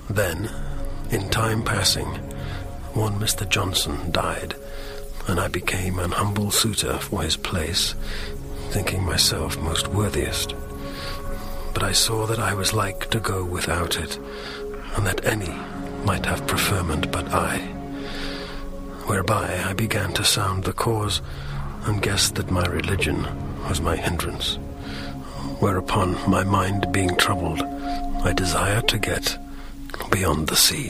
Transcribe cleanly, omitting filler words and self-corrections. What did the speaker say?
Then, in time passing, one Mr. Johnson died, and I became an humble suitor for his place, thinking myself most worthiest. But I saw that I was like to go without it, and that any might have preferment but I. Whereby I began to sound the cause, and guessed that my religion was my hindrance. Whereupon, my mind being troubled, I desired to get beyond the sea.